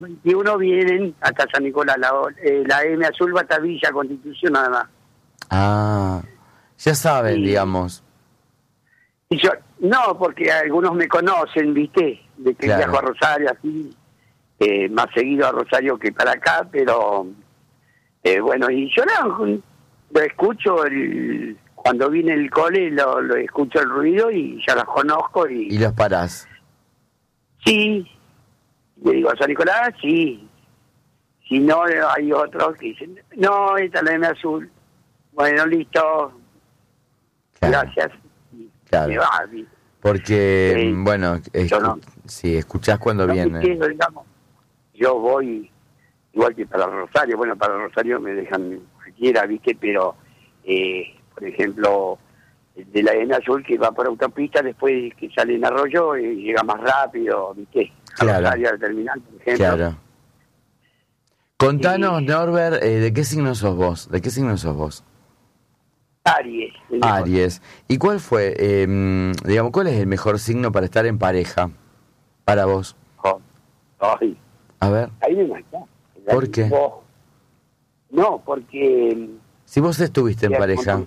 21 vienen hasta San Nicolás, la M azul va hasta Villa Constitución nada más. Ah, ya saben, Sí. digamos. Y yo, no, porque algunos me conocen, ¿viste? De que Claro. viajo a Rosario, así, más seguido a Rosario que para acá, pero bueno, y yo lo escucho, cuando viene el cole, lo escucho el ruido y ya los conozco Y los parás. sí, le digo a San Nicolás, sí. Si no, hay otros que dicen, no, esta es la M azul. Bueno, listo, Claro, gracias. Y claro. me va, ¿viste? Porque, bueno, yo no. sí, escuchás cuando No me viene. quedo, digamos. Yo voy, igual que para Rosario, bueno, para Rosario me dejan cualquiera, ¿viste? Pero, por ejemplo, de la M azul que va por autopista, después que sale en Arroyo, llega más rápido, ¿viste? A Claro. Rosario, al terminal, por ejemplo. Claro. Contanos, Norbert, ¿de qué signo sos vos? ¿De qué signo sos vos? Aries. el mejor. Aries. ¿Y cuál fue, digamos, cuál es el mejor signo para estar en pareja para vos? Ay, A ver, ahí me mató. ¿por qué? No, porque Si vos estuviste en Ya, pareja,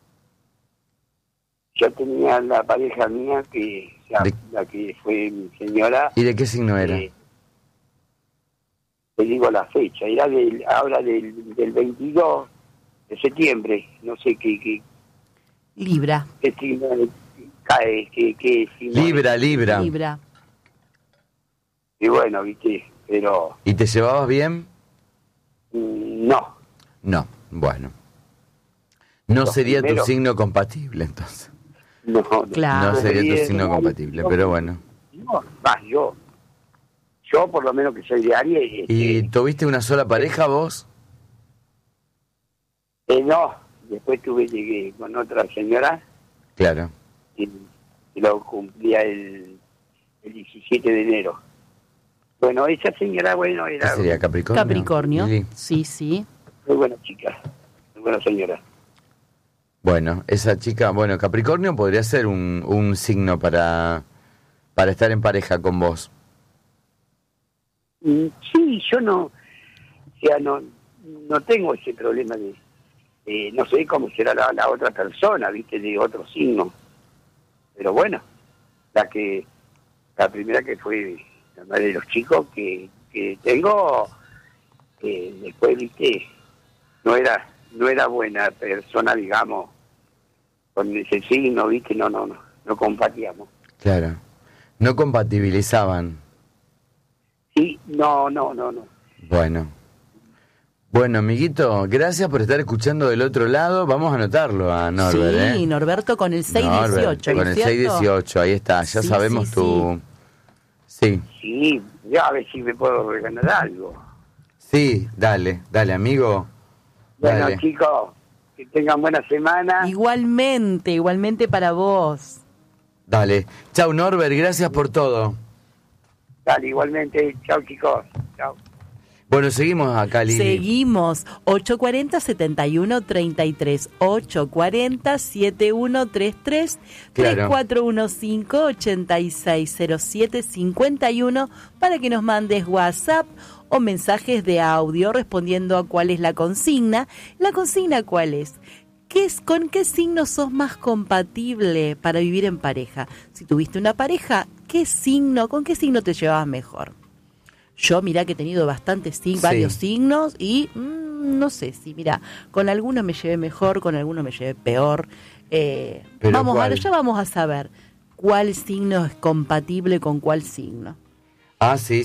yo tenía la pareja mía, que la que fue mi señora, ¿y de qué signo era? te digo la fecha, era ahora del 22 de septiembre, no sé qué Libra. signo cae, qué signo es. Libra. Libra. Y bueno, viste, pero ¿Y te llevabas bien? no. No, bueno. No Los sería tu primeros. signo compatible, entonces. No, Claro. No sería tu Bien, signo compatible, pero bueno. No, yo por lo menos que soy de Aries. ¿Y tuviste una sola pareja vos? No, después llegué con otra señora Claro. y lo cumplía el 17 de enero. Bueno, esa señora, bueno, ¿Qué era sería, Capricornio? Capricornio. Lili. Sí, sí. muy buena chica, muy buena señora. Bueno, esa chica, bueno, Capricornio podría ser un signo para estar en pareja con vos. Sí, yo no tengo ese problema de no sé cómo será la otra persona, viste, de otro signo, pero bueno, la primera que fue la madre de los chicos que tengo, después, viste, no era buena persona, digamos, con ese signo, viste, no compartíamos. Claro. No compatibilizaban. Sí, no. Bueno, amiguito, gracias por estar escuchando del otro lado. Vamos a anotarlo a Norbert, Sí, Norberto con el 618. Norbert, con el ¿cierto? 618, ahí está, ya Sí, sabemos sí, tu... Sí, Sí, ya a ver si me puedo regalar algo. sí, dale, amigo. Bueno, Dale. chicos, que tengan buena semana. Igualmente para vos. Dale. Chau, Norbert, gracias por todo. Dale, igualmente. Chao, chicos. Chao. Bueno, seguimos acá, Lili. Seguimos. 840-7133. 840-7133. Claro. 3415-860751 para que nos mandes WhatsApp o mensajes de audio respondiendo a cuál es la consigna. ¿La consigna cuál es? ¿Con qué signo sos más compatible para vivir en pareja? Si tuviste una pareja, ¿con qué signo te llevabas mejor? Yo, mirá que he tenido varios signos y no sé si, mirá, con algunos me llevé mejor, con algunos me llevé peor. Ya vamos a saber cuál signo es compatible con cuál signo. Ah, sí.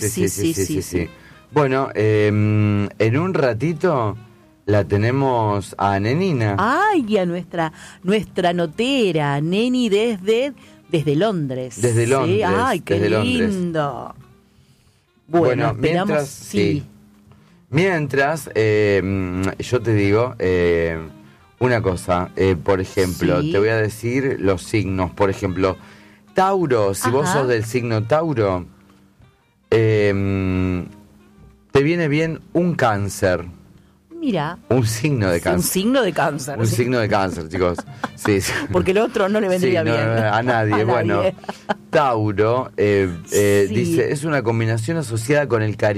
Bueno, en un ratito la tenemos a Nenina. Ay, a nuestra notera, Neni desde Londres. Desde Londres. ¿Sí? Ay, qué desde lindo. Londres. Bueno, esperamos. Mientras, yo te digo una cosa. Por ejemplo, Sí. te voy a decir los signos. Por ejemplo, Tauro, si vos Ajá. sos del signo Tauro, te viene bien un Cáncer. Mira. Un signo de Un cáncer. signo de cáncer. Un sí. signo de cáncer, chicos. Sí, sí. Porque el otro no le vendría Sí, no, bien. a nadie. Bueno, Tauro Sí. dice, es una combinación asociada con el cariño.